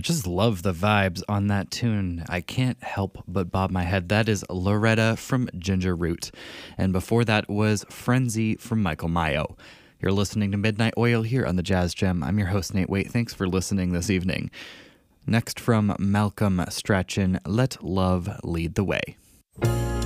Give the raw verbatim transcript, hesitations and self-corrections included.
I just love the vibes on that tune. I can't help but bob my head. That is Loretta from Ginger Root. And before that was Frenzy from Michael Mayo. You're listening to Midnight Oil here on the Jazz Gem. I'm your host, Nate Waite. Thanks for listening this evening. Next from Malcolm Strachan, Let Love Lead the Way.